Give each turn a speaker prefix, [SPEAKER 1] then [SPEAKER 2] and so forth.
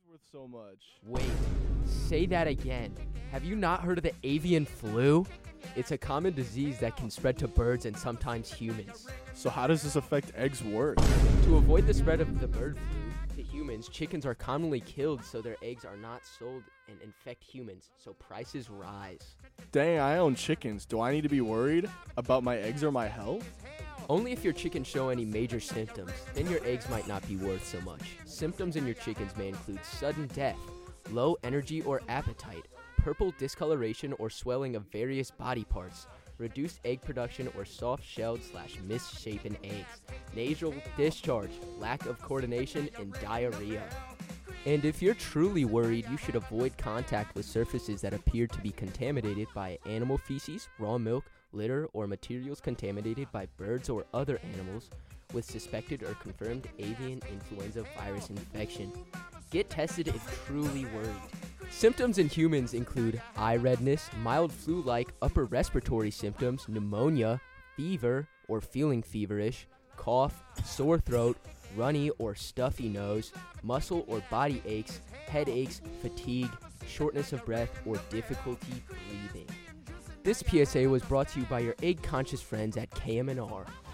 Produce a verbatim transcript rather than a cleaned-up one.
[SPEAKER 1] worth so much?
[SPEAKER 2] Wait, say that again. Have you not heard of the avian flu? It's a common disease that can spread to birds and sometimes humans.
[SPEAKER 1] So how does this affect eggs' worth?
[SPEAKER 2] To avoid the spread of the bird flu to humans, chickens are commonly killed so their eggs are not sold and infect humans, so prices rise.
[SPEAKER 1] Dang, I own chickens. Do I need to be worried about my eggs or my health?
[SPEAKER 2] Only if your chickens show any major symptoms, then your eggs might not be worth so much. Symptoms in your chickens may include sudden death, low energy or appetite, purple discoloration or swelling of various body parts, reduced egg production or soft-shelled slash misshapen eggs, nasal discharge, lack of coordination, and diarrhea. And if you're truly worried, you should avoid contact with surfaces that appear to be contaminated by animal feces, raw milk, litter, or materials contaminated by birds or other animals with suspected or confirmed avian influenza virus infection. Get tested if truly worried. Symptoms in humans include eye redness, mild flu-like upper respiratory symptoms, pneumonia, fever or feeling feverish, cough, sore throat, runny or stuffy nose, muscle or body aches, headaches, fatigue, shortness of breath, or difficulty breathing. This P S A was brought to you by your egg-conscious friends at K M N R.